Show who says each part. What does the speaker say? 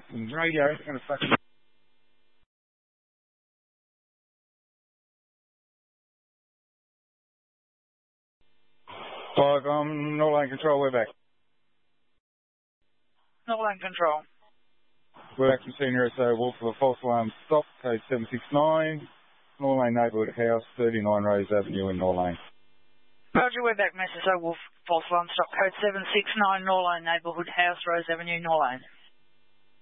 Speaker 1: Radio, it's going to fucking... Five, North Lane Control, we're back.
Speaker 2: North Lane Control.
Speaker 1: We're back from Senior SA, Wolf of a false alarm stop, code 769, North Lane Neighbourhood House, 39 Rose Avenue in North Lane.
Speaker 2: Roger, we're back, Messrs. Wolf, false alarm stop, code 769, North Lane Neighbourhood House, Rose Avenue, North Lane.